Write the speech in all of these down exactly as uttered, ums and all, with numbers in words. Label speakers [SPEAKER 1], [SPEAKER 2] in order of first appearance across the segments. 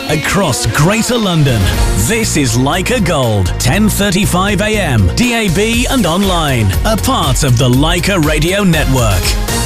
[SPEAKER 1] across Greater London. This is Leica Gold, ten thirty-five a m, D A B and online, a part of the Leica Radio Network.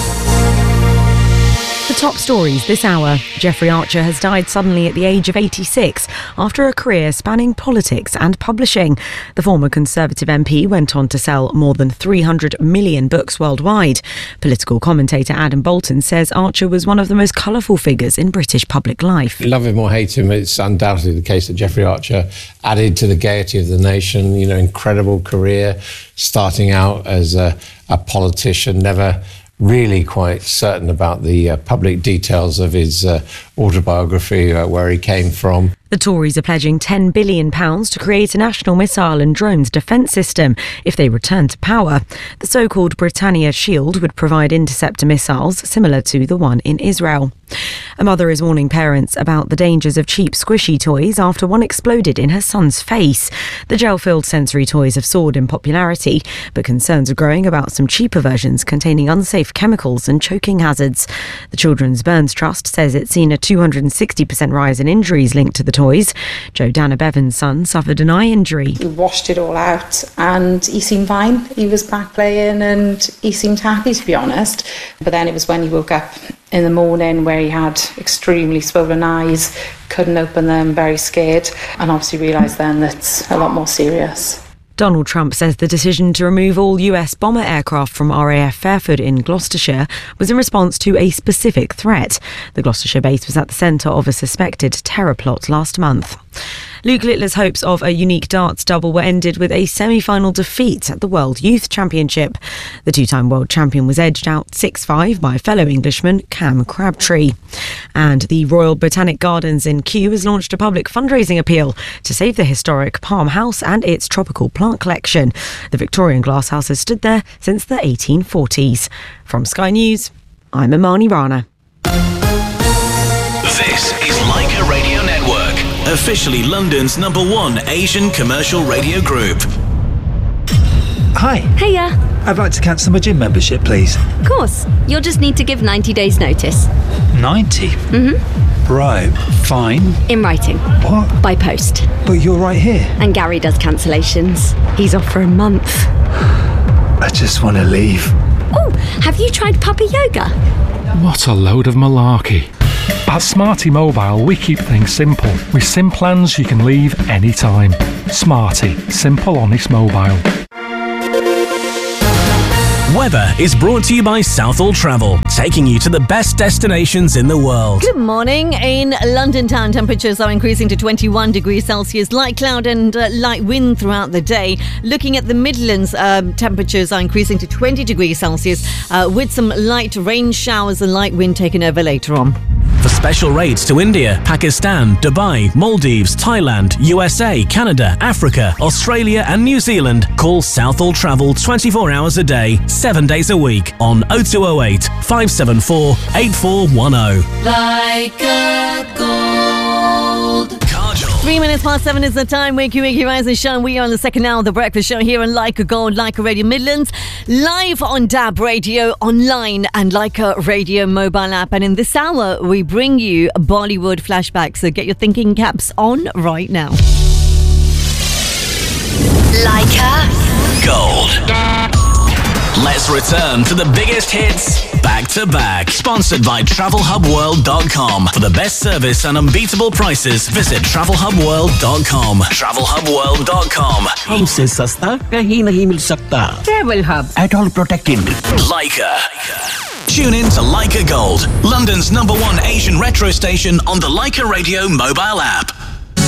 [SPEAKER 2] The top stories this hour. Jeffrey Archer has died suddenly at the age of eighty-six after a career spanning politics and publishing. The former Conservative M P went on to sell more than three hundred million books worldwide. Political commentator Adam Bolton says Archer was one of the most colourful figures in British public life.
[SPEAKER 3] Love him or hate him, it's undoubtedly the case that Jeffrey Archer added to the gaiety of the nation. You know, incredible career, starting out as a, a politician, never really quite certain about the uh, public details of his uh, autobiography, uh, where he came from.
[SPEAKER 2] The Tories are pledging ten billion pounds to create a national missile and drones defence system if they return to power. The so-called Britannia Shield would provide interceptor missiles similar to the one in Israel. A mother is warning parents about the dangers of cheap squishy toys after one exploded in her son's face. The gel-filled sensory toys have soared in popularity, but concerns are growing about some cheaper versions containing unsafe chemicals and choking hazards. The Children's Burns Trust says it's seen a two hundred sixty percent rise in injuries linked to the toys. Joe Dana Bevan's son suffered an eye injury.
[SPEAKER 4] We washed it all out and he seemed fine. He was back playing and he seemed happy, to be honest. But then it was when he woke up in the morning where he had extremely swollen eyes, couldn't open them, very scared, and obviously realised then that it's a lot more serious.
[SPEAKER 2] Donald Trump says the decision to remove all U S bomber aircraft from R A F Fairford in Gloucestershire was in response to a specific threat. The Gloucestershire base was at the centre of a suspected terror plot last month. Luke Littler's hopes of a unique darts double were ended with a semi-final defeat at the World Youth Championship. The two-time world champion was edged out six five by fellow Englishman Cam Crabtree. And the Royal Botanic Gardens in Kew has launched a public fundraising appeal to save the historic Palm House and its tropical plant collection. The Victorian glasshouse has stood there since the eighteen forties. From Sky News, I'm Imani Rana.
[SPEAKER 1] This is Leica Radio Network, officially London's number one Asian commercial radio group.
[SPEAKER 5] Hi.
[SPEAKER 6] Hiya.
[SPEAKER 5] I'd like to cancel my gym membership, please.
[SPEAKER 6] Of course. You'll just need to give ninety days notice.
[SPEAKER 5] ninety?
[SPEAKER 6] Mm-hmm.
[SPEAKER 5] Right, fine.
[SPEAKER 6] In writing.
[SPEAKER 5] What?
[SPEAKER 6] By post.
[SPEAKER 5] But you're right here.
[SPEAKER 6] And Gary does cancellations. He's off for a month.
[SPEAKER 5] I just want to leave.
[SPEAKER 6] Oh, have you tried puppy yoga?
[SPEAKER 7] What a load of malarkey. At Smarty Mobile, we keep things simple. With SIM plans you can leave anytime. Smarty, simple, honest mobile.
[SPEAKER 1] Weather is brought to you by Southall Travel, taking you to the best destinations in the world.
[SPEAKER 8] Good morning. In London town, temperatures are increasing to twenty-one degrees Celsius. Light cloud and uh, light wind throughout the day. Looking at the Midlands, um, temperatures are increasing to twenty degrees Celsius uh, with some light rain showers and light wind taking over later on.
[SPEAKER 1] For special rates to India, Pakistan, Dubai, Maldives, Thailand, U S A, Canada, Africa, Australia and New Zealand, call Southall Travel twenty-four hours a day, seven days a week on oh two oh eight, five seven four, eight four one oh.
[SPEAKER 9] Leica Gold.
[SPEAKER 8] Three minutes past seven is the time. Wakey, wakey, rise and shine. We are on the second hour of the breakfast show here on Leica Gold, Leica Radio Midlands, live on D A B Radio, online and Leica Radio mobile app. And in this hour, we bring you Bollywood flashbacks. So get your thinking caps on right now.
[SPEAKER 1] Leica Gold. Let's return to the biggest hits back to back. Sponsored by travel hub world dot com. For the best service and unbeatable prices, visit travel hub world dot com. travel hub world dot com.
[SPEAKER 10] हमसे सस्ता कहीं नहीं मिल सकता. Travel Hub. At all protected.
[SPEAKER 1] Leica. Tune in to Leica Gold, London's number one Asian retro station on the Leica Radio mobile app.